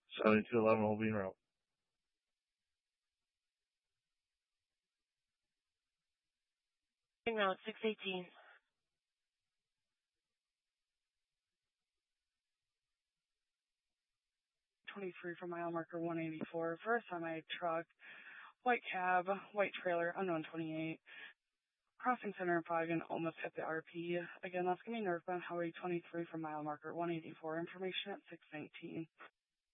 7211 will be en route. Route 618. 23 for mile marker 184 for a semi truck, white cab, white trailer, unknown 28. Crossing center and fog and almost hit the RP. Again, that's going to be northbound Highway 23 for mile marker 184. Information at 619.